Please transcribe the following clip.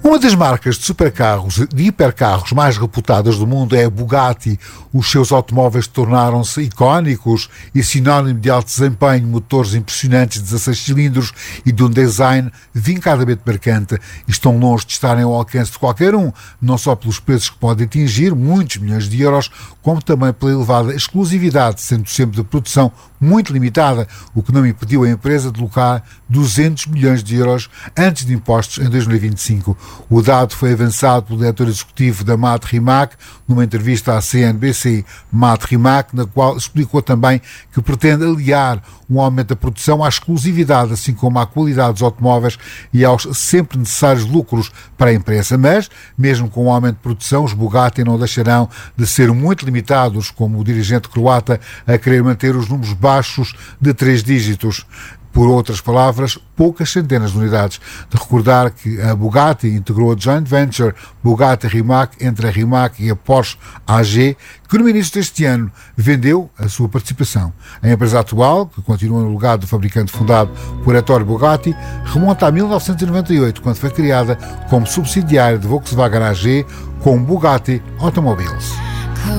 Uma das marcas de supercarros, de hipercarros mais reputadas do mundo é a Bugatti. Os seus automóveis tornaram-se icónicos e sinónimo de alto desempenho, motores impressionantes de 16 cilindros e de um design vincadamente marcante. E estão longe de estarem ao alcance de qualquer um, não só pelos preços que podem atingir, muitos milhões de euros, como também pela elevada exclusividade, sendo sempre de produção muito limitada, o que não impediu a empresa de alocar 200 milhões de euros antes de impostos em 2025. O dado foi avançado pelo diretor executivo da Matt Rimac numa entrevista à CNBC. Matt Rimac, na qual explicou também que pretende aliar um aumento da produção à exclusividade, assim como à qualidade dos automóveis e aos sempre necessários lucros para a empresa. Mas, mesmo com o aumento de produção, os Bugatti não deixarão de ser muito limitados, como o dirigente croata a querer manter os números baixos de 3 dígitos. Por outras palavras, poucas centenas de unidades. De recordar que a Bugatti integrou a joint venture Bugatti-Rimac entre a Rimac e a Porsche AG, que no início deste ano vendeu a sua participação. A empresa atual, que continua no legado do fabricante fundado por Ettore Bugatti, remonta a 1998, quando foi criada como subsidiária de Volkswagen AG com Bugatti Automobiles.